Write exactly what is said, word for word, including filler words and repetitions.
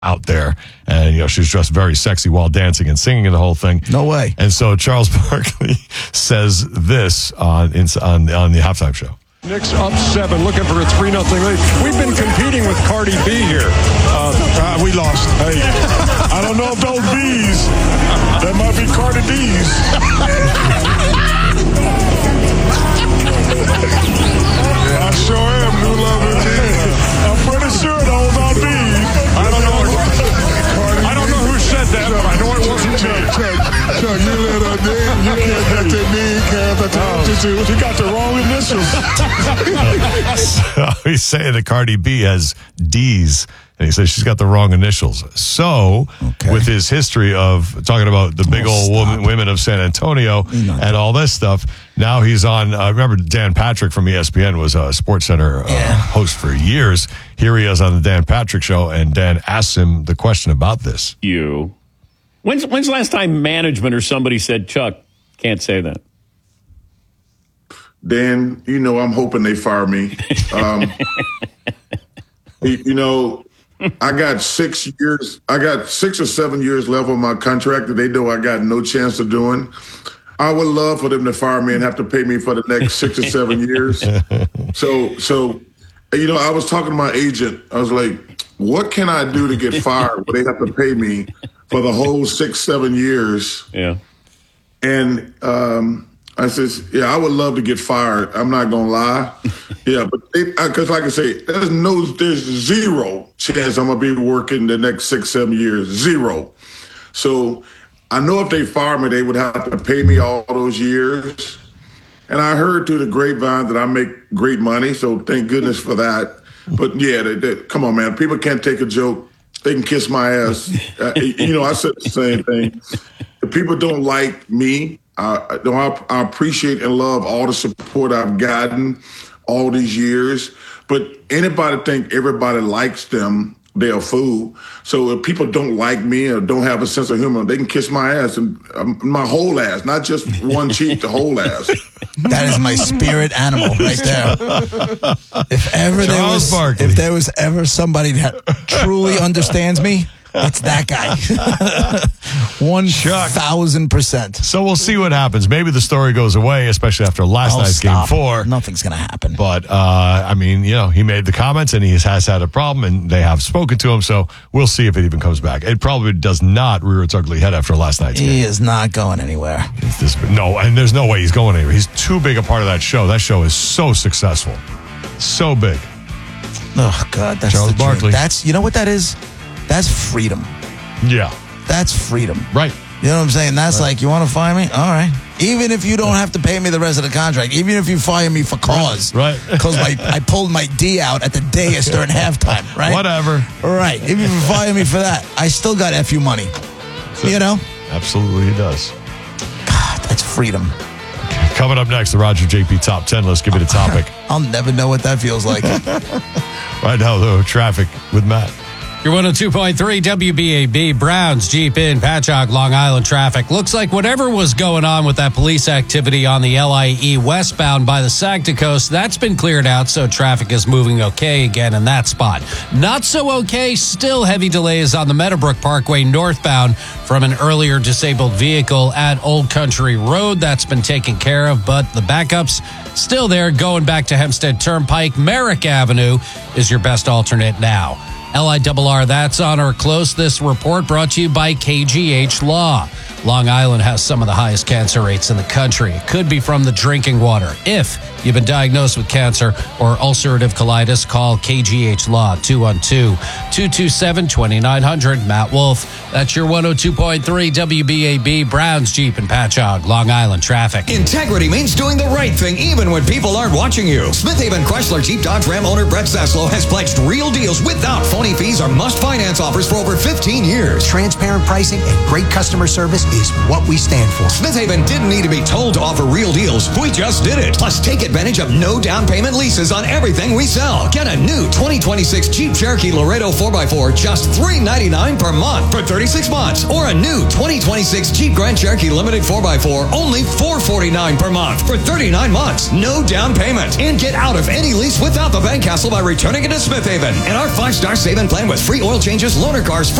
out there, and you know she was dressed very sexy while dancing and singing and the whole thing. No way. And so Charles Barkley says this on on on the halftime show. Knicks up seven, looking for a three nothing lead. We've been competing with Cardi B here. Uh, uh, we lost. Hey, I don't know if those B's, that might be Cardi B's. I sure am. New love indeed. I'm pretty sure those are B's. I don't know. I don't know who said that, but I know it wasn't me. Chuck, Chuck, you little nigga, you can't get to me, can't touch you. You got the wrong initials. So he's saying that Cardi B has D's, and he says she's got the wrong initials. So, okay. with his history of talking about the big oh, old woman, women of San Antonio and all this stuff, now he's on. I uh, remember Dan Patrick from E S P N was a SportsCenter uh, yeah. host for years. Here he is on the Dan Patrick show, and Dan asks him the question about this. You. When's, when's the last time management or somebody said, Chuck, can't say that? Dan, you know, I'm hoping they fire me. Um, you know, I got six years, I got six or seven years left on my contract that they know I got no chance of doing. I would love for them to fire me and have to pay me for the next six or seven years. So, so, you know, I was talking to my agent. I was like, what can I do to get fired where they have to pay me for the whole six, seven years? Yeah. And, um, I says, yeah, I would love to get fired. I'm not going to lie. Yeah, but because like I say, there's no, there's zero chance I'm going to be working the next six, seven years. Zero. So I know if they fire me, they would have to pay me all those years. And I heard through the grapevine that I make great money. So thank goodness for that. But yeah, they, they, come on, man. People can't take a joke. They can kiss my ass. uh, you know, I said the same thing. If people don't like me, I, I appreciate and love all the support I've gotten all these years. But anybody think everybody likes them, they're a fool. So if people don't like me or don't have a sense of humor, they can kiss my ass, and um, my whole ass, not just one cheek, the whole ass. That is my spirit animal right there. If ever there was, Barkley. if there was ever somebody that truly understands me, it's that guy. One thousand percent. So we'll see what happens. Maybe the story goes away, especially after last oh, night's stop. game four. Nothing's going to happen. But, uh, I mean, you know, he made the comments and he has had a problem and they have spoken to him. So we'll see if it even comes back. It probably does not rear its ugly head after last night's he game. He is not going anywhere. This, no, and there's no way he's going anywhere. He's too big a part of that show. That show is so successful. So big. Oh, God. That's Charles the Barkley. Dream. That's, you know what that is? That's freedom. Yeah. That's freedom. Right. You know what I'm saying? That's right. Like, you want to fire me? All right. Even if you don't have to pay me the rest of the contract, even if you fire me for cause. Right. Because my I pulled my D out at the dais during halftime, right? Whatever. Right. Even if you fire me for that, I still got F you money. So, you know? Absolutely he does. God, that's freedom. Coming up next, the Roger J P Top ten. Let's give me the topic. I'll never know what that feels like. Right now, though, traffic with Matt. Your one oh two point three W B A B, Browns, Jeep in, Patchogue, Long Island traffic. Looks like whatever was going on with that police activity on the L I E westbound by the Sagta Coast, that's been cleared out, so traffic is moving okay again in that spot. Not so okay, still heavy delays on the Meadowbrook Parkway northbound from an earlier disabled vehicle at Old Country Road. That's been taken care of, but the backups still there going back to Hempstead Turnpike. Merrick Avenue is your best alternate now. L I R R, that's on or close. This report brought to you by K G H Law. Long Island has some of the highest cancer rates in the country. It could be from the drinking water. If you've been diagnosed with cancer or ulcerative colitis, call K G H Law, two one two, two two seven, two nine zero zero. Matt Wolf, that's your one oh two point three W B A B, Browns, Jeep, and Patchogue, Long Island traffic. Integrity means doing the right thing even when people aren't watching you. Smith Haven Chrysler Jeep Dodge Ram owner Brett Zaslow has pledged real deals without phony fees or must finance offers for over fifteen years. Transparent pricing and great customer service is what we stand for. Smith Haven didn't need to be told to offer real deals. We just did it. Plus, take advantage of no down payment leases on everything we sell. Get a new twenty twenty-six Jeep Cherokee Laredo four by four just three ninety-nine per month for thirty-six months. Or a new twenty twenty-six Jeep Grand Cherokee Limited four by four only four forty-nine per month for thirty-nine months. No down payment. And get out of any lease without the bank hassle by returning it to Smith Haven. And our five-star saving plan with free oil changes, loaner cars,